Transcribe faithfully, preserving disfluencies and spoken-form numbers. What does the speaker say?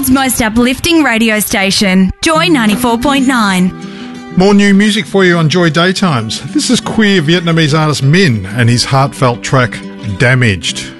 world's most uplifting radio station, Joy ninety-four point nine. More new music for you on Joy Daytimes. This is queer Vietnamese artist Min and his heartfelt track, Damaged.